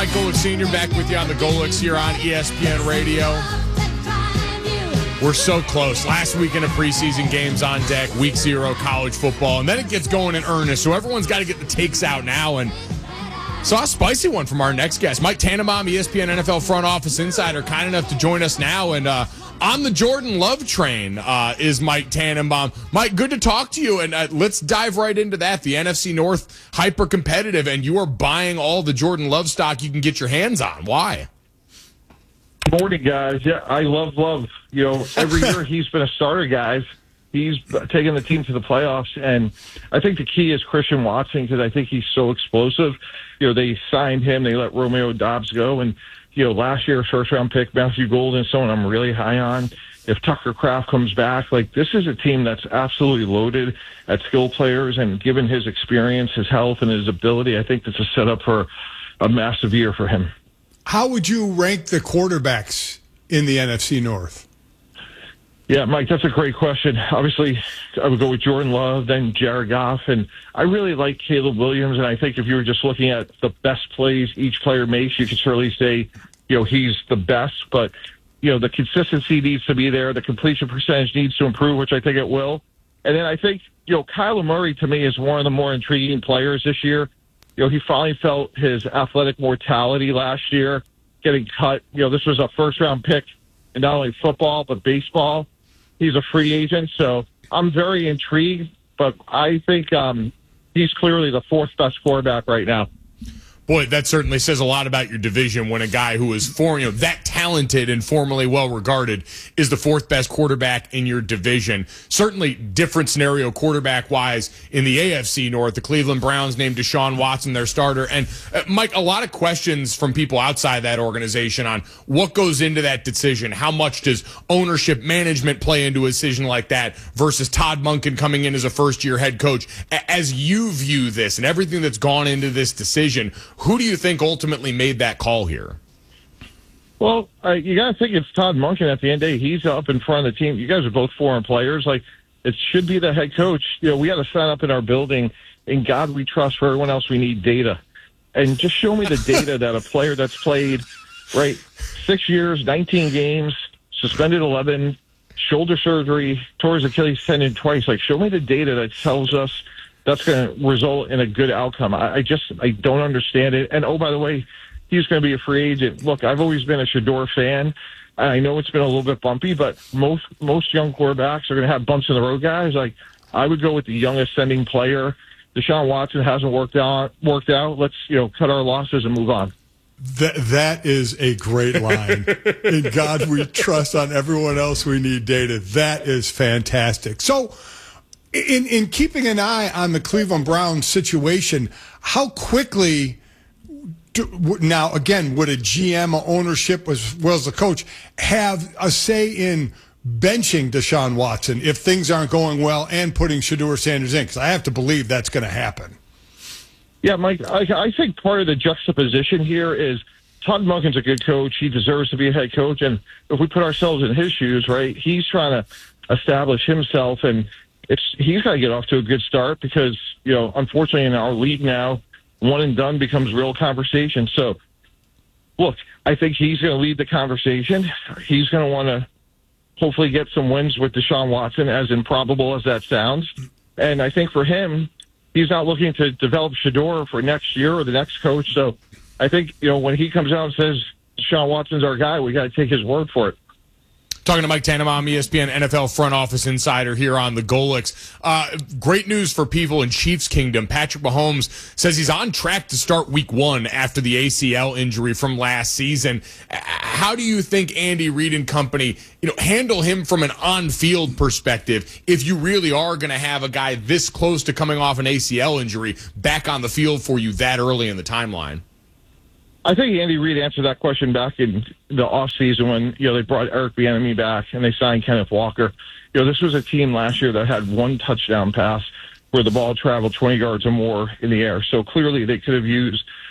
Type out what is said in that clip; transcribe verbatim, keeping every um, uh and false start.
Mike Golick Senior back with you on the Golicks here on E S P N Radio. We're so close. Last weekend of preseason games on deck, week zero college football, and then it gets going in earnest. So everyone's got to get the takes out now. And saw a spicy one from our next guest, Mike Tannenbaum, E S P N N F L front office insider, kind enough to join us now. And uh, on the Jordan Love train uh, is Mike Tannenbaum. Mike, good to talk to you. And uh, let's dive right into that. The N F C North hyper competitive, and you are buying all the Jordan Love stock you can get your hands on. Why? Morning, guys. Yeah, I love Love. You know, every year he's been a starter, guys. He's taken the team to the playoffs, and I think the key is Christian Watson because I think he's so explosive. You know, they signed him, they let Romeo Doubs go, and, you know, last year, first-round pick, Matthew Golden, someone I'm really high on. If Tucker Kraft comes back, like, this is a team that's absolutely loaded at skill players, and given his experience, his health, and his ability, I think that's a setup for a massive year for him. How would you rank the quarterbacks in the N F C North? Yeah, Mike, that's a great question. Obviously, I would go with Jordan Love, then Jared Goff, and I really like Caleb Williams, and I think if you were just looking at the best plays each player makes, you could certainly say, you know, he's the best, but, you know, the consistency needs to be there. The completion percentage needs to improve, which I think it will. And then I think, you know, Kyler Murray, to me, is one of the more intriguing players this year. You know, he finally felt his athletic mortality last year, getting cut. You know, this was a first-round pick in not only football but baseball. He's a free agent, so I'm very intrigued, but I think um, he's clearly the fourth best quarterback right now. Boy, that certainly says a lot about your division when a guy who is for, you know, that talented and formerly well-regarded is the fourth best quarterback in your division. Certainly different scenario quarterback-wise in the A F C North. The Cleveland Browns named Deshaun Watson their starter. And, uh, Mike, a lot of questions from people outside that organization on what goes into that decision. How much does ownership management play into a decision like that versus Todd Monken coming in as a first-year head coach? As you view this and everything that's gone into this decision, who do you think ultimately made that call here? Well, uh, you got to think it's Todd Monken at the end of the day. He's up in front of the team. You guys are both foreign players. Like, it should be the head coach. You know, we got to sign up in our building. In God we trust. For everyone else, we need data. And just show me the data that a player that's played, right, six years, nineteen games, suspended eleven, shoulder surgery, tore his Achilles tendon twice. Like, show me the data that tells us that's going to result in a good outcome. I, I just, I don't understand it. And, oh, by the way, he's going to be a free agent. Look, I've always been a Shedeur fan. I know it's been a little bit bumpy, but most most young quarterbacks are going to have bumps in the road, guys. Like, I would go with the young ascending player. Deshaun Watson hasn't worked out. Worked out. Let's, you know, cut our losses and move on. That that is a great line. In God we trust, on everyone else we need data. That is fantastic. So, In in keeping an eye on the Cleveland Browns situation, how quickly do, now again would a G M or ownership as well as the coach have a say in benching Deshaun Watson if things aren't going well and putting Shedeur Sanders in? Because I have to believe that's going to happen. Yeah, Mike, I, I think part of the juxtaposition here is Todd Monken's a good coach. He deserves to be a head coach, and if we put ourselves in his shoes, right, he's trying to establish himself, and It's he's got to get off to a good start because, you know, unfortunately in our league now, one and done becomes real conversation. So, look, I think he's going to lead the conversation. He's going to want to hopefully get some wins with Deshaun Watson, as improbable as that sounds. And I think for him, he's not looking to develop Shedeur for next year or the next coach. So I think, you know, when he comes out and says Deshaun Watson's our guy, we got to take his word for it. Talking to Mike Tannenbaum, E S P N N F L front office insider here on the Golicks. Uh, great news for people in Chiefs Kingdom. Patrick Mahomes says he's on track to start week one after the A C L injury from last season. How do you think Andy Reid and company, you know, handle him from an on-field perspective if you really are going to have a guy this close to coming off an A C L injury back on the field for you that early in the timeline? I think Andy Reid answered that question back in the offseason when, you know, they brought Eric Bieniemy back and they signed Kenneth Walker. You know, this was a team last year that had one touchdown pass where the ball traveled twenty yards or more in the air. So clearly they could have used